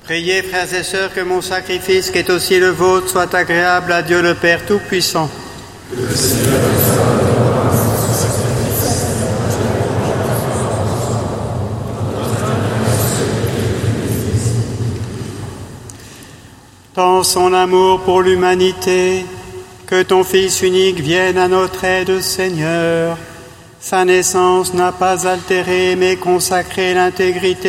Priez, frères et sœurs, que mon sacrifice, qui est aussi le vôtre, soit agréable à Dieu le Père Tout-Puissant. Dans son amour pour l'humanité, que ton Fils unique vienne à notre aide, Seigneur. Sa naissance n'a pas altéré mais consacré l'intégrité